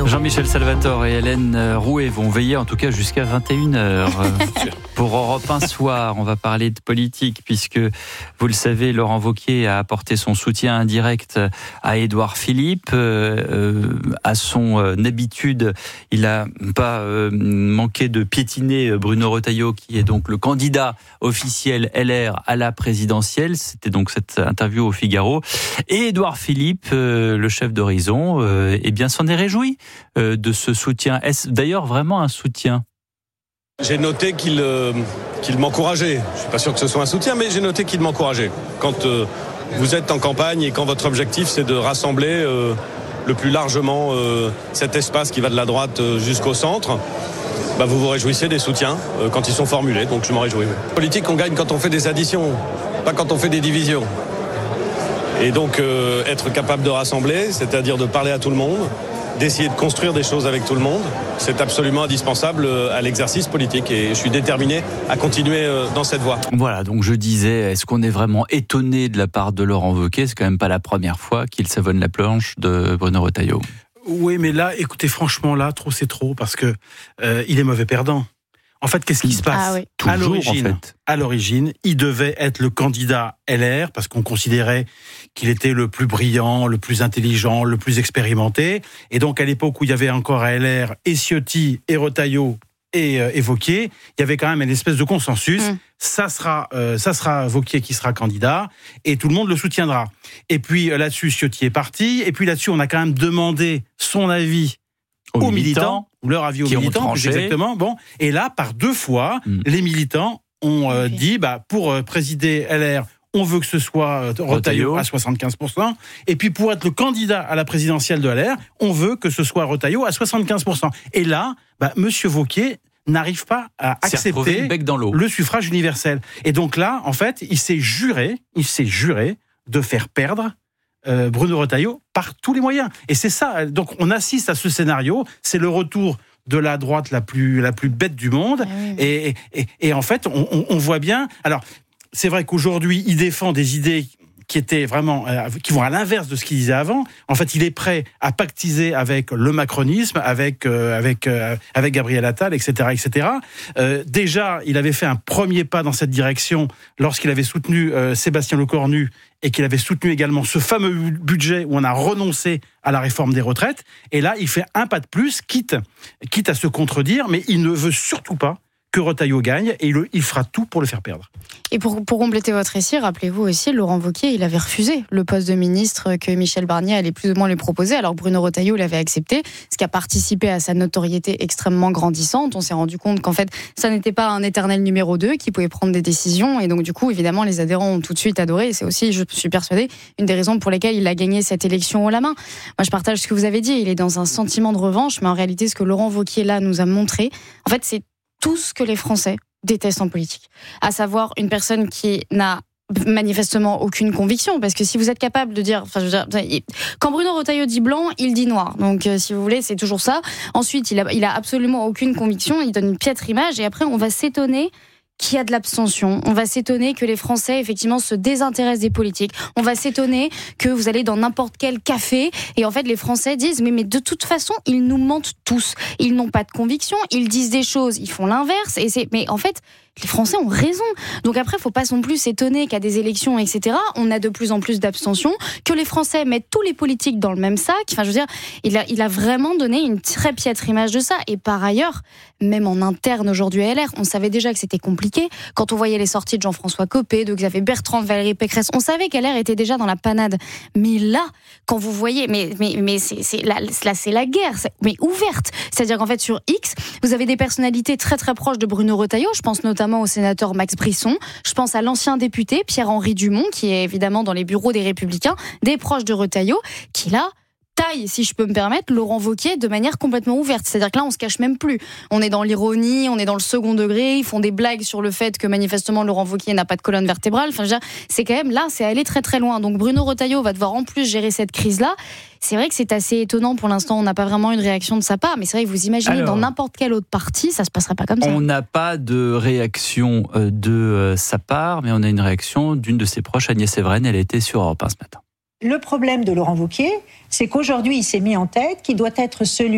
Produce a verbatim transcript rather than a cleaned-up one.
Martineau. Jean-Michel Salvatore et Hélène Rouet vont veiller en tout cas jusqu'à vingt et une heures. Pour Europe un soir, on va parler de politique puisque, vous le savez, Laurent Wauquiez a apporté son soutien indirect à Édouard Philippe. Euh, à son habitude, il n'a pas euh, manqué de piétiner Bruno Retailleau, qui est donc le candidat officiel L R à la présidentielle. C'était donc cette interview au Figaro. Et Édouard Philippe, euh, le chef d'Horizon, euh, eh bien, s'en est réjoui euh, de ce soutien. Est-ce d'ailleurs vraiment un soutien ? J'ai noté qu'il, euh, qu'il m'encourageait. Je ne suis pas sûr que ce soit un soutien, mais j'ai noté qu'il m'encourageait. Quand euh, vous êtes en campagne et quand votre objectif, c'est de rassembler euh, le plus largement euh, cet espace qui va de la droite euh, jusqu'au centre, bah, vous vous réjouissez des soutiens euh, quand ils sont formulés. Donc je m'en réjouis. En politique, on gagne quand on fait des additions, pas quand on fait des divisions. Et donc euh, être capable de rassembler, c'est-à-dire de parler à tout le monde, d'essayer de construire des choses avec tout le monde, c'est absolument indispensable à l'exercice politique et je suis déterminé à continuer dans cette voie. Voilà, donc je disais, est-ce qu'on est vraiment étonné de la part de Laurent Wauquiez ? C'est quand même pas la première fois qu'il savonne la planche de Bruno Retailleau. Oui, mais là, écoutez, franchement, là, trop c'est trop, parce que euh, il est mauvais perdant. En fait, qu'est-ce qui se passe ? Ah oui. à, Toujours, l'origine, en fait. à l'origine, il devait être le candidat L R, parce qu'on considérait qu'il était le plus brillant, le plus intelligent, le plus expérimenté. Et donc, à l'époque où il y avait encore à L R et Ciotti et Retailleau et, euh, et Wauquiez, il y avait quand même une espèce de consensus. Mmh. Ça sera, euh, ça sera Wauquiez qui sera candidat, et tout le monde le soutiendra. Et puis, euh, là-dessus, Ciotti est parti. Et puis, là-dessus, on a quand même demandé son avis aux, aux militants, militants, ou leur avis aux militants, plus exactement. Bon, et là, par deux fois, mmh. les militants ont euh, dit, bah, pour euh, présider L R, on veut que ce soit euh, Retailleau à soixante-quinze pour cent. Et puis, pour être le candidat à la présidentielle de L R, on veut que ce soit Retailleau à soixante-quinze pour cent. Et là, bah, Monsieur Wauquiez n'arrive pas à accepter bec dans l'eau. le suffrage universel. Et donc là, en fait, il s'est juré, il s'est juré de faire perdre Euh, Bruno Retailleau par tous les moyens. Et c'est ça. Donc on assiste à ce scénario. C'est le retour de la droite la plus la plus bête du monde. Ah oui, oui. Et, et, et en fait, on, on, on voit bien. Alors c'est vrai qu'aujourd'hui, il défend des idées qui étaient vraiment, euh, qui vont à l'inverse de ce qu'il disait avant. En fait, il est prêt à pactiser avec le macronisme, avec euh, avec euh, avec Gabriel Attal, et cetera, et cetera. Euh, déjà, il avait fait un premier pas dans cette direction lorsqu'il avait soutenu euh, Sébastien Lecornu et qu'il avait soutenu également ce fameux budget où on a renoncé à la réforme des retraites. Et là, il fait un pas de plus, quitte quitte à se contredire, mais il ne veut surtout pas que Retailleau gagne, et il, il fera tout pour le faire perdre. Et pour, pour compléter votre récit, rappelez-vous aussi, Laurent Wauquiez, il avait refusé le poste de ministre que Michel Barnier allait plus ou moins lui proposer, alors Bruno Retailleau l'avait accepté, ce qui a participé à sa notoriété extrêmement grandissante. On s'est rendu compte qu'en fait, ça n'était pas un éternel numéro deux qui pouvait prendre des décisions, et donc du coup, évidemment, les adhérents ont tout de suite adoré, et c'est aussi, je suis persuadée, une des raisons pour lesquelles il a gagné cette élection haut la main. Moi, je partage ce que vous avez dit, il est dans un sentiment de revanche, mais en réalité, ce que Laurent Wauquiez, là, nous a montré, en fait, c'est tout ce que les Français détestent en politique, à savoir une personne qui n'a manifestement aucune conviction, parce que si vous êtes capable de dire, enfin, je veux dire, quand Bruno Retailleau dit blanc, il dit noir, donc euh, si vous voulez, c'est toujours ça. Ensuite, il a, il a absolument aucune conviction, il donne une piètre image, et après, on va s'étonner qu'il y a de l'abstention. On va s'étonner que les Français, effectivement, se désintéressent des politiques. On va s'étonner que vous allez dans n'importe quel café et en fait, les Français disent mais, mais de toute façon, ils nous mentent tous. Ils n'ont pas de conviction, ils disent des choses, ils font l'inverse. Et c'est... Mais en fait, les Français ont raison. Donc après, il ne faut pas non plus s'étonner qu'à des élections, et cetera, on a de plus en plus d'abstention, que les Français mettent tous les politiques dans le même sac. Enfin, je veux dire, il a, il a vraiment donné une très piètre image de ça. Et par ailleurs, même en interne aujourd'hui à L R, on savait déjà que c'était compliqué. Quand on voyait les sorties de Jean-François Copé, de Xavier Bertrand, de Valérie Pécresse, on savait qu'L R était déjà dans la panade. Mais là, quand vous voyez, mais, mais, mais c'est, c'est, là, là, c'est la guerre, c'est, mais ouverte. C'est-à-dire qu'en fait, sur X, vous avez des personnalités très très proches de Bruno Retailleau. Je pense notamment au sénateur Max Brisson. Je pense à l'ancien député Pierre-Henri Dumont, qui est évidemment dans les bureaux des Républicains, des proches de Retailleau, qui là taille, si je peux me permettre, Laurent Wauquiez de manière complètement ouverte. C'est-à-dire que là, on se cache même plus. On est dans l'ironie, on est dans le second degré. Ils font des blagues sur le fait que manifestement Laurent Wauquiez n'a pas de colonne vertébrale. Enfin, je veux dire, c'est quand même là, c'est aller très très loin. Donc Bruno Retailleau va devoir en plus gérer cette crise-là. C'est vrai que c'est assez étonnant pour l'instant. On n'a pas vraiment une réaction de sa part, mais c'est vrai que vous imaginez Alors, dans n'importe quel autre parti, ça se passerait pas comme ça. On n'a pas de réaction de sa part, mais on a une réaction d'une de ses proches, Agnès Evren. Elle était sur Europe un ce matin. Le problème de Laurent Wauquiez, c'est qu'aujourd'hui, il s'est mis en tête qu'il doit être celui